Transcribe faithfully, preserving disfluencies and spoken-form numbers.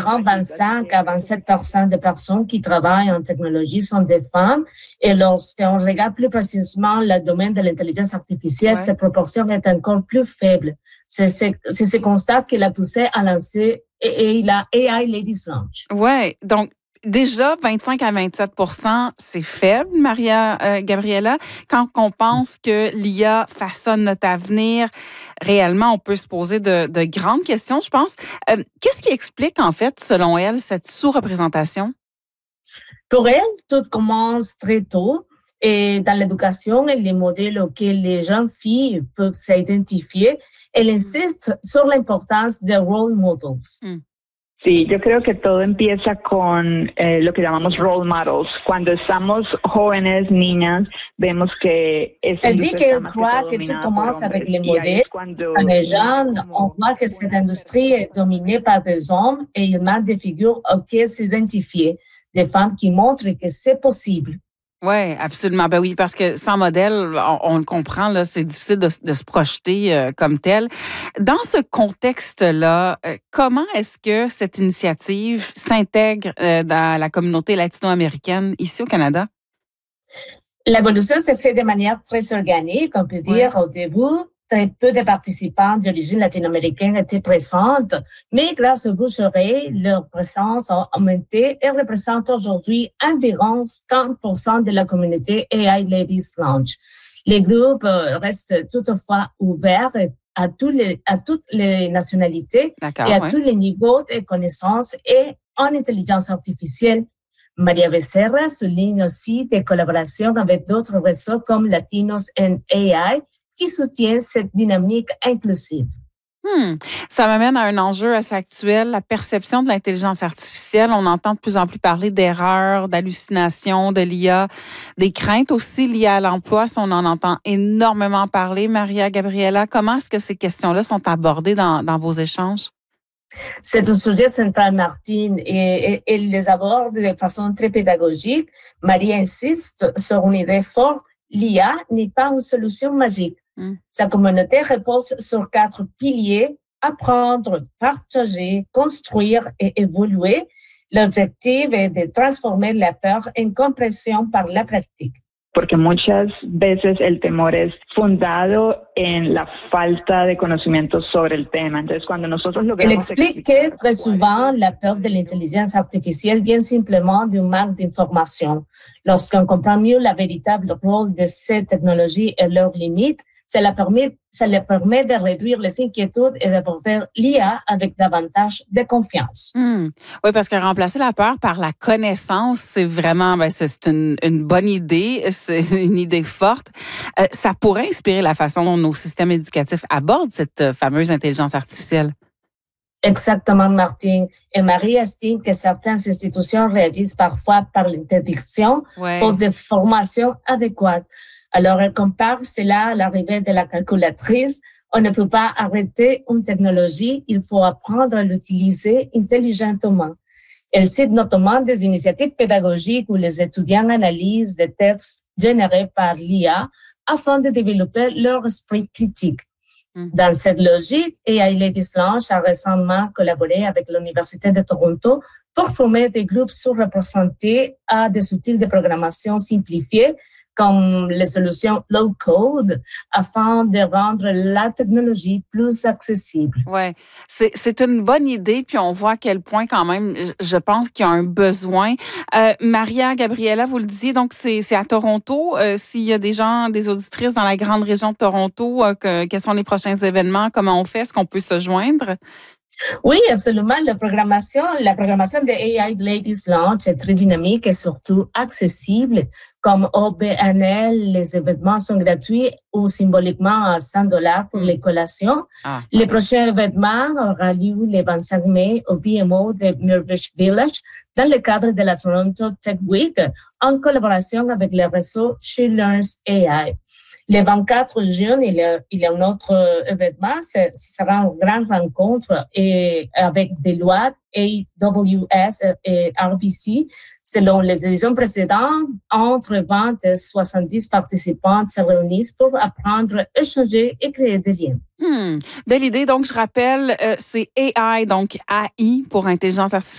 environ vingt-cinq à vingt-sept pour cent des personnes qui travaillent en technologie sont des femmes. Et lorsqu'on regarde plus précisément le domaine de l'intelligence artificielle, ouais. cette proportion est encore plus faible. C'est, c'est, c'est ce constat qui l'a poussé à lancer et, et la A I Ladies Launch. Oui, donc déjà, vingt-cinq à vingt-sept pour cent, c'est faible, Maria euh, Gabriela. Quand on pense que l'I A façonne notre avenir, réellement, on peut se poser de, de grandes questions, je pense. Euh, qu'est-ce qui explique, en fait, selon elle, cette sous-représentation? Pour elle, tout commence très tôt. Et dans l'éducation et les modèles auxquels les jeunes filles peuvent s'identifier, elle insiste sur l'importance des role models. Mm. Sí, yo creo que todo empieza con eh, lo que llamamos role models. Cuando estamos jóvenes, niñas, vemos que... Elle dit qu'elle croit que tout commence avec les modèles. Quand on est jeune, on voit que cette industrie est dominée par des hommes et il manque des figures auxquelles s'identifier, des femmes qui montrent que c'est possible. Oui, absolument. Ben oui, parce que sans modèle, on, on le comprend, là, c'est difficile de, de se projeter euh, comme tel. Dans ce contexte-là, euh, comment est-ce que cette initiative s'intègre euh, dans la communauté latino-américaine ici au Canada? L'évolution s'est faite de manière très organique, on peut dire, ouais. Au début. Très peu de participants d'origine latino-américaine étaient présentes, mais grâce au bouche-oreille, leur présence a augmenté et représente aujourd'hui environ cinquante pour cent de la communauté A I Ladies Launch. Les groupes restent toutefois ouverts à, tous les, à toutes les nationalités D'accord, et à ouais. tous les niveaux de connaissances et en intelligence artificielle. Maria Becerra souligne aussi des collaborations avec d'autres réseaux comme Latinos in A I, qui soutient cette dynamique inclusive. Hmm. Ça m'amène à un enjeu assez actuel, la perception de l'intelligence artificielle. On entend de plus en plus parler d'erreurs, d'hallucinations, de l'I A, des craintes aussi liées à l'emploi. Si on en entend énormément parler, Maria Gabriela, comment est-ce que ces questions-là sont abordées dans, dans vos échanges? C'est un sujet central, Martine, et elle les aborde de façon très pédagogique. Maria insiste sur une idée forte. L'I A n'est pas une solution magique. Mm. Sa communauté repose sur quatre piliers: apprendre, partager, construire et évoluer. L'objectif est de transformer la peur en compréhension par la pratique. Porque muchas veces el temor es fundado en la falta de conocimiento sobre el tema. Entonces, cuando nosotros logramos... Elle explique que très souvent, la peur de l'intelligence artificielle vient simplement d'un manque d'information. Lorsqu'on comprend mieux le véritable rôle de ces technologies et leurs limites, cela permet, cela permet de réduire les inquiétudes et d'aborder l'I A avec davantage de confiance. Mmh. Oui, parce que remplacer la peur par la connaissance, c'est vraiment, ben, c'est, c'est une, une bonne idée, c'est une idée forte. Euh, ça pourrait inspirer la façon dont nos systèmes éducatifs abordent cette fameuse intelligence artificielle. Exactement, Martine. Et Marie estime que certaines institutions réagissent parfois par l'interdiction, ouais. faute de formation adéquate. Alors, elle compare cela à l'arrivée de la calculatrice. On ne peut pas arrêter une technologie, il faut apprendre à l'utiliser intelligemment. Elle cite notamment des initiatives pédagogiques où les étudiants analysent des textes générés par l'I A afin de développer leur esprit critique. Mm. Dans cette logique, A I Ladies Launch a récemment collaboré avec l'Université de Toronto pour former des groupes sous-représentés à des outils de programmation simplifiés comme les solutions low-code, afin de rendre la technologie plus accessible. Oui, c'est, c'est une bonne idée, puis on voit à quel point quand même, je pense qu'il y a un besoin. Euh, Maria Gabriela, vous le disiez, donc c'est, c'est à Toronto. Euh, s'il y a des gens, des auditrices dans la grande région de Toronto, euh, que, quels sont les prochains événements, comment on fait, est-ce qu'on peut se joindre? Oui, absolument. La programmation, la programmation de A I Ladies Launch est très dynamique et surtout accessible. Comme au B N L, les événements sont gratuits ou symboliquement à cent dollars pour les collations. Ah, le prochain événement aura lieu le vingt-cinq mai au B M O de Mirvish Village dans le cadre de la Toronto Tech Week en collaboration avec le réseau She Learns A I. Le vingt-quatre juin, il y a, il y a un autre événement, ce sera une grande rencontre et avec Deloitte, A W S et R B C. Selon les éditions précédentes, entre vingt et soixante-dix participants se réunissent pour apprendre, échanger et créer des liens. Hmm, belle idée. Donc, je rappelle, euh, c'est A I, donc A I pour intelligence artificielle.